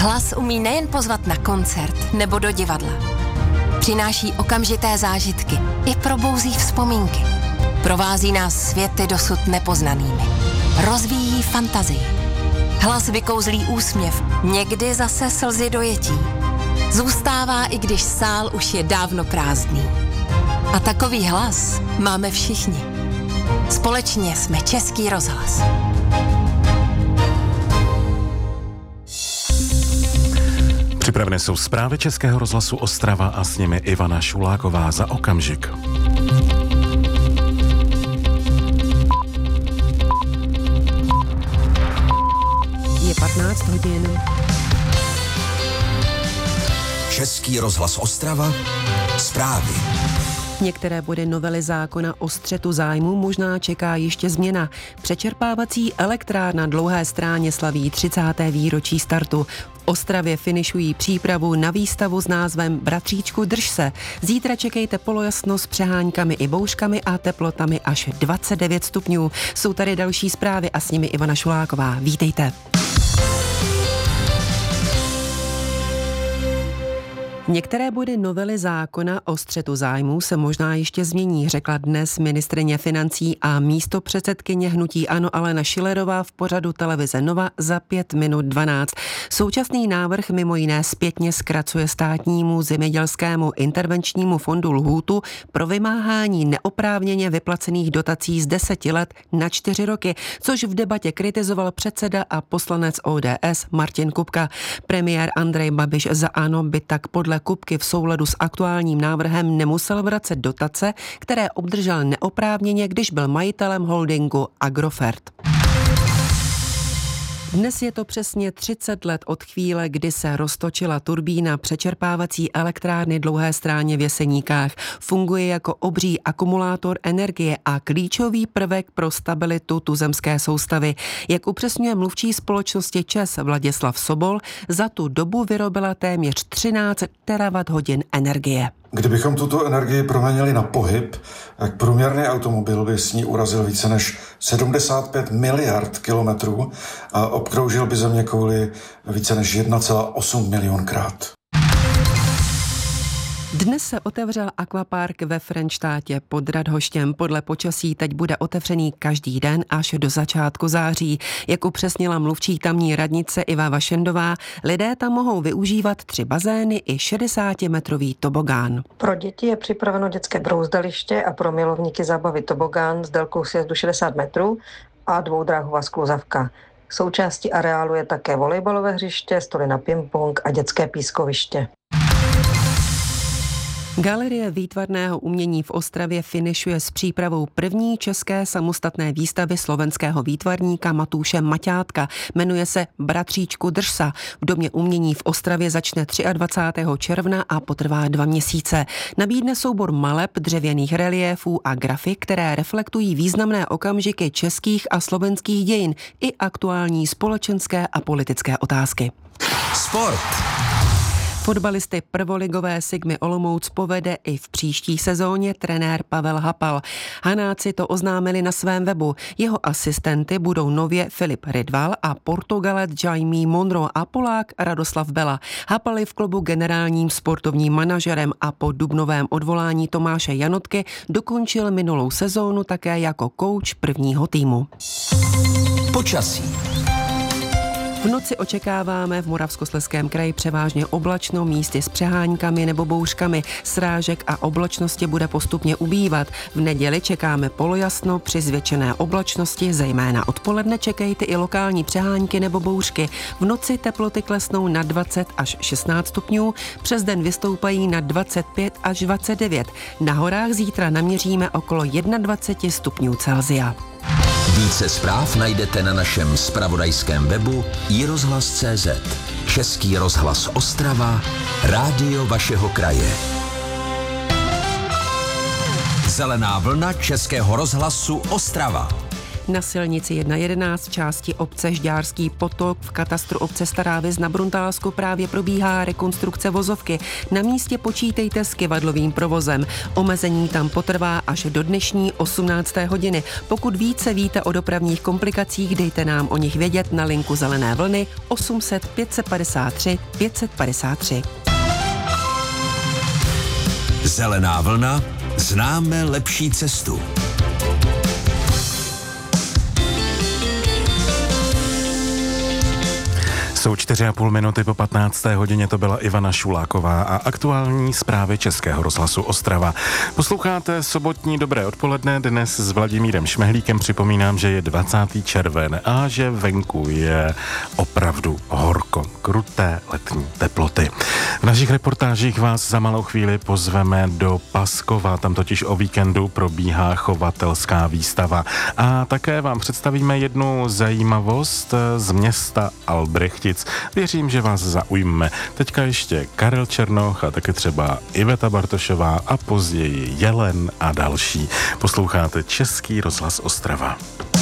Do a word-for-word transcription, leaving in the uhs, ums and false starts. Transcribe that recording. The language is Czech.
Hlas umí nejen pozvat na koncert nebo do divadla. Přináší okamžité zážitky i probouzí vzpomínky. Provází nás světy dosud nepoznanými. Rozvíjí fantazii. Hlas vykouzlí úsměv, někdy zase slzy dojetí. Zůstává, i když sál už je dávno prázdný. A takový hlas máme všichni. Společně jsme Český rozhlas. Připravené jsou zprávy Českého rozhlasu Ostrava a s nimi Ivana Šuláková za okamžik. Je patnáct hodin. Český rozhlas Ostrava, zprávy. Některé body novely zákona o střetu zájmu možná čeká ještě změna. Přečerpávací elektrárna Dlouhé Stráně slaví třicáté výročí startu. V Ostravě finišují přípravu na výstavu s názvem Bratříčku, drž se. Zítra čekejte polojasno s přeháňkami i bouřkami a teplotami až dvacet devět stupňů. Jsou tady další zprávy a s nimi Ivana Šuláková. Vítejte. Některé body novely zákona o střetu zájmů se možná ještě změní, řekla dnes ministryně financí a místopředsedkyně hnutí ANO Alena Schillerová v pořadu televize Nova za pět minut dvanáct. Současný návrh mimo jiné zpětně zkracuje státnímu zemědělskému intervenčnímu fondu lhůtu pro vymáhání neoprávněně vyplacených dotací z deseti let na čtyři roky, což v debatě kritizoval předseda a poslanec O D S Martin Kupka. Premiér Andrej Babiš za ANO by tak podle Kupky v souladu s aktuálním návrhem nemusel vracet dotace, které obdržel neoprávněně, když byl majitelem holdingu Agrofert. Dnes je to přesně třicet let od chvíle, kdy se roztočila turbína přečerpávací elektrárny Dlouhé Stráně v Jeseníkách. Funguje jako obří akumulátor energie a klíčový prvek pro stabilitu tuzemské soustavy. Jak upřesňuje mluvčí společnosti ČEZ Vladislav Sobol, za tu dobu vyrobila téměř třináct terawatt hodin energie. Kdybychom tuto energii proměnili na pohyb, tak průměrný automobil by s ní urazil více než sedmdesát pět miliard kilometrů a obkroužil by zeměkouli více než jedna celá osm milionkrát. Dnes se otevřel akvapark ve Frenštátě pod Radhoštěm. Podle počasí teď bude otevřený každý den až do začátku září. Jak upřesnila mluvčí tamní radnice Iva Vašendová, lidé tam mohou využívat tři bazény i šedesátimetrový tobogán. Pro děti je připraveno dětské brouzdaliště a pro milovníky zábavy tobogán s délkou sjezdu šedesát metrů a dvoudráhová skluzavka. Součástí areálu je také volejbalové hřiště, stoly na ping-pong a dětské pískoviště. Galerie výtvarného umění v Ostravě finišuje s přípravou první české samostatné výstavy slovenského výtvarníka Matúše Maťátka. Jmenuje se Bratříčku, drž se. V Domě umění v Ostravě začne dvacátého třetího června a potrvá dva měsíce. Nabídne soubor maleb, dřevěných reliéfů a grafik, které reflektují významné okamžiky českých a slovenských dějin i aktuální společenské a politické otázky. Sport. Fotbalisty prvoligové Sigmy Olomouc povede i v příští sezóně trenér Pavel Hapal. Hanáci to oznámili na svém webu. Jeho asistenty budou nově Filip Rydval a Portugalec Jaime Monroe a Polák Radoslav Bela. Hapal je v klubu generálním sportovním manažerem a po dubnovém odvolání Tomáše Janotky dokončil minulou sezónu také jako kouč prvního týmu. Počasí. V noci očekáváme v Moravskoslezském kraji převážně oblačno, místy s přeháňkami nebo bouřkami. Srážek a oblačnosti bude postupně ubývat. V neděli čekáme polojasno při zvětšené oblačnosti, zejména odpoledne čekejte i lokální přehánky nebo bouřky. V noci teploty klesnou na dvacet až šestnáct stupňů, přes den vystoupají na dvacet pět až dvacet devět. Na horách zítra naměříme okolo dvacet jedna stupňů Celsia. Více zpráv najdete na našem zpravodajském webu i rozhlas tečka cé zet. Český rozhlas Ostrava, rádio vašeho kraje. Zelená vlna Českého rozhlasu Ostrava. Na silnici jedna jedenáct v části obce Žďárský potok v katastru obce Stará Vis na Bruntálsku právě probíhá rekonstrukce vozovky. Na místě počítejte s kyvadlovým provozem. Omezení tam potrvá až do dnešní osmnácté hodiny. Pokud více víte o dopravních komplikacích, dejte nám o nich vědět na linku Zelené vlny osm set pět padesát tři pět padesát tři. Zelená vlna, známe lepší cestu. Jsou čtyři a půl minuty po patnácté hodině, to byla Ivana Šuláková a aktuální zprávy Českého rozhlasu Ostrava. Posloucháte sobotní Dobré odpoledne, dnes s Vladimírem Šmehlíkem. Připomínám, že je dvacátý červen a že venku je opravdu horko, kruté letní teploty. V našich reportážích vás za malou chvíli pozveme do Paskova, tam totiž o víkendu probíhá chovatelská výstava. A také vám představíme jednu zajímavost z města Albrechtic. Věřím, že vás zaujme. Teďka ještě Karel Černoch a taky třeba Iveta Bartošová a později Jelen a další. Posloucháte Český rozhlas Ostrava.